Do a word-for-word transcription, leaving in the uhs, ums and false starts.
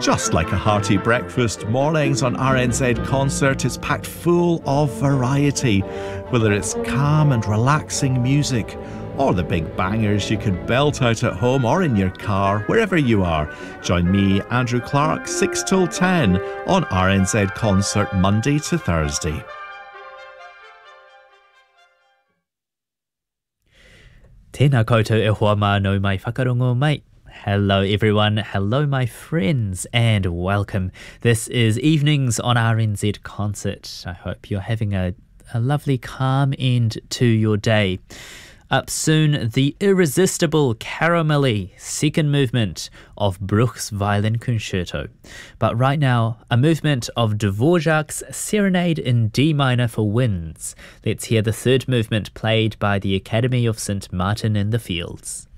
Just like a hearty breakfast, mornings on R N Z Concert is packed full of variety, whether it's calm and relaxing music or the big bangers you could belt out at home or in your car, wherever you are. Join me, Andrew Clark, six till ten on R N Z Concert, Monday to Thursday. Tēnā koutou e hoa mānau mai whakarongo mai. Hello everyone, hello my friends, and welcome. This is Evenings on R N Z Concert. I hope you're having a, a lovely calm end to your day. Up soon, the irresistible Caramelli second movement of Bruch's Violin Concerto. But right now, a movement of Dvorak's Serenade in D minor for winds. Let's hear the third movement played by the Academy of Saint Martin in the Fields.